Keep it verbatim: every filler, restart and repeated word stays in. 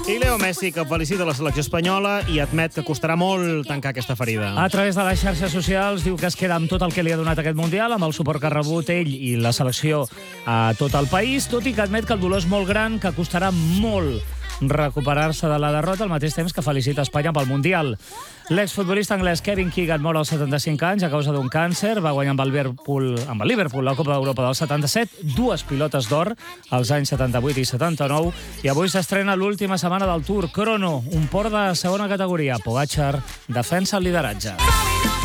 I Leo Messi, que felicita la selecció espanyola i admet que costarà molt tancar aquesta ferida. A través de les xarxes socials diu que es queda amb tot el que li ha donat aquest Mundial, amb el suport que ha rebut ell i la selecció a tot el país, tot i que admet que el dolor és molt gran, que costarà molt recuperar-se de la derrota, al mateix temps que felicita Espanya pel Mundial. L'exfutbolista anglès Kevin Keegan mor als setanta-cinc anys a causa d'un càncer. Va guanyar amb el Liverpool, amb el Liverpool la Copa d'Europa del setanta-set, dues pilotes d'or als anys setanta-vuit i setanta-nou, i avui s'estrena l'última setmana del Tour Crono, un port de segona categoria. Pogačar defensa el lideratge.